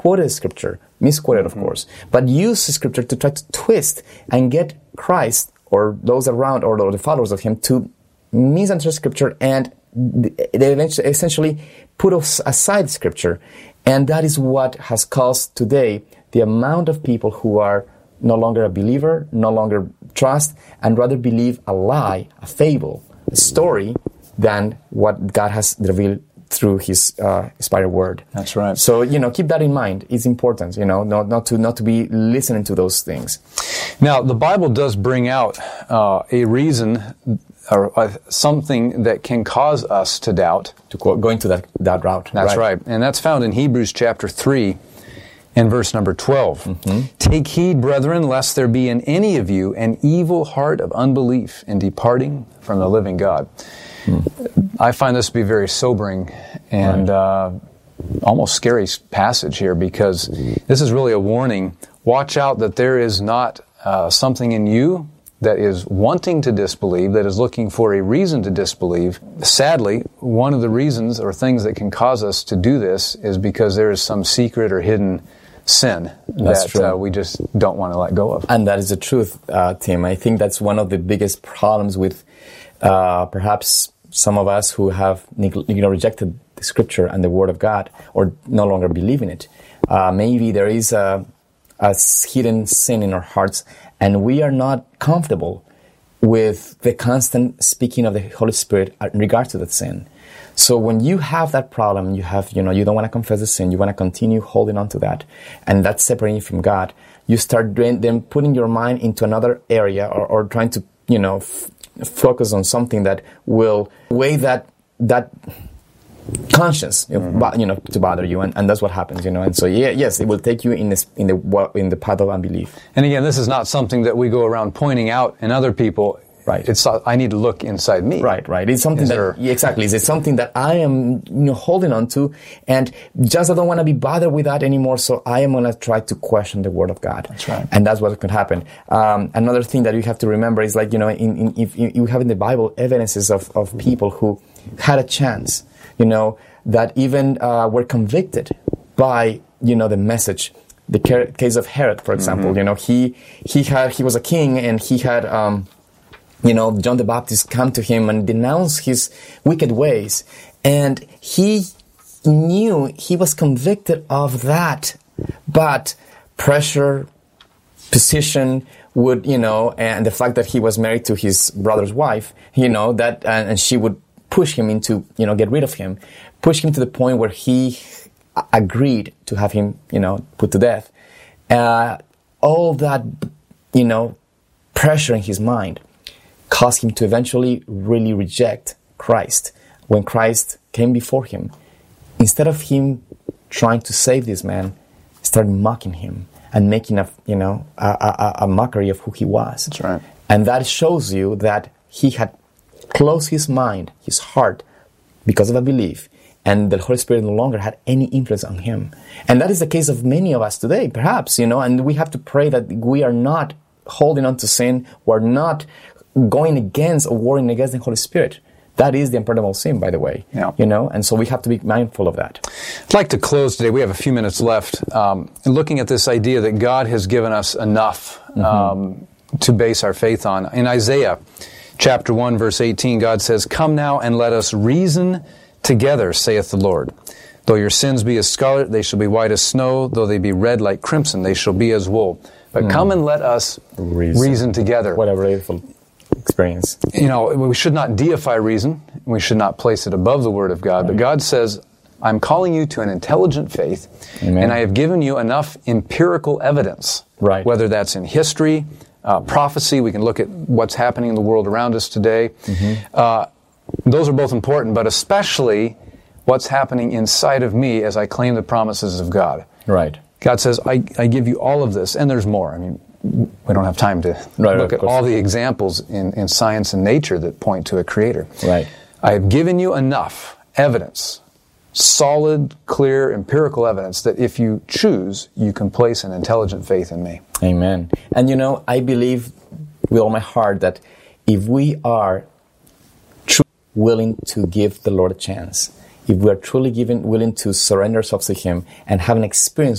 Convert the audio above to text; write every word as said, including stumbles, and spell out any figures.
quoted Scripture, misquoted mm-hmm. of course, but used Scripture to try to twist and get Christ or those around or the followers of him to misunderstand Scripture, and they eventually, essentially put aside Scripture. And that is what has caused today the amount of people who are no longer a believer, no longer trust, and rather believe a lie, a fable, a story, than what God has revealed through His uh, inspired Word. That's right. So, you know, keep that in mind. It's important, you know, not, not to not to be listening to those things. Now, the Bible does bring out uh, a reason or uh, something that can cause us to doubt. To go, go into that, that route. That's right. right. And that's found in Hebrews chapter three and verse number twelve. Mm-hmm. Take heed, brethren, lest there be in any of you an evil heart of unbelief in departing from the living God. Mm. I find this to be very sobering and right. uh, almost scary passage here, because this is really a warning. Watch out that there is not uh, something in you that is wanting to disbelieve, that is looking for a reason to disbelieve. Sadly, one of the reasons or things that can cause us to do this is because there is some secret or hidden sin that's that uh, we just don't want to let go of. And that is the truth, uh, Tim. I think that's one of the biggest problems with uh, perhaps some of us who have you know, rejected the Scripture and the Word of God, or no longer believe in it. Uh, maybe there is a, a hidden sin in our hearts, and we are not comfortable with the constant speaking of the Holy Spirit in regard to that sin. So when you have that problem, you have, you know, you don't want to confess the sin, you want to continue holding on to that, and that's separating you from God, you start then putting your mind into another area, or, or trying to, you know, f- focus on something that will weigh that that conscience, mm-hmm. you know, to bother you, and, and that's what happens, you know. And so, yeah, yes, it will take you in this in the in the path of unbelief. And again, this is not something that we go around pointing out in other people. Right. It's I need to look inside me. Right, right. It's something is that there... yeah, exactly. It's something that I am, you know, holding on to, and just I don't want to be bothered with that anymore. So I am going to try to question the Word of God. That's right. And that's what could happen. Um, another thing that you have to remember is, like, you know, in, in if you have in the Bible evidences of, of people who had a chance, you know, that even uh, were convicted by, you know, the message. The case of Herod, for example, mm-hmm. you know, he he had he was a king, and he had. Um, You know, John the Baptist come to him and denounce his wicked ways. And he knew, he was convicted of that. But pressure, position would, you know, and the fact that he was married to his brother's wife, you know, that, and, and she would push him into, you know, get rid of him. Push him to the point where he agreed to have him, you know, put to death. Uh, all that, you know, pressure in his mind caused him to eventually really reject Christ. When Christ came before him, instead of him trying to save this man, he started mocking him and making a, you know, a, a, a mockery of who he was. That's right. And that shows you that he had closed his mind, his heart, because of a belief, and the Holy Spirit no longer had any influence on him. And that is the case of many of us today, perhaps, you know, and we have to pray that we are not holding on to sin, we're not going against or warring against the Holy Spirit. That is the unpardonable sin, by the way. Yeah. You know, and so we have to be mindful of that. I'd like to close today. We have a few minutes left. Um, and looking at this idea that God has given us enough um, mm-hmm. to base our faith on. In Isaiah chapter one, verse eighteen, God says, "Come now and let us reason together, saith the Lord. Though your sins be as scarlet, they shall be white as snow. Though they be red like crimson, they shall be as wool. But mm. come and let us reason, reason together." What a beautiful experience. You know, we should not deify reason. We should not place it above the Word of God. Right. But God says, I'm calling you to an intelligent faith, Amen. And I have given you enough empirical evidence. Right. Whether that's in history, uh, prophecy, we can look at what's happening in the world around us today. Mm-hmm. Uh, those are both important, but especially what's happening inside of me as I claim the promises of God. Right. God says, I, I give you all of this, and there's more. I mean, we don't have time to right, look at all the examples in, in science and nature that point to a creator. Right. I have given you enough evidence, solid, clear, empirical evidence, that if you choose, you can place an intelligent faith in me. Amen. And you know, I believe with all my heart that if we are truly willing to give the Lord a chance, if we are truly given, willing to surrender ourselves to Him and have an experience